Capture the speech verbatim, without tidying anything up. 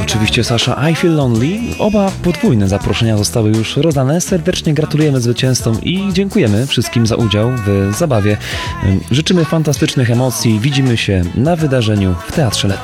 oczywiście Sasha I Feel Lonely. Oba podwójne zaproszenia zostały już rozdane. Serdecznie gratulujemy zwycięzcom i dziękujemy wszystkim za udział w zabawie. Życzymy fantastycznych emocji. Widzimy się na wydarzeniu w Teatrze Letnim.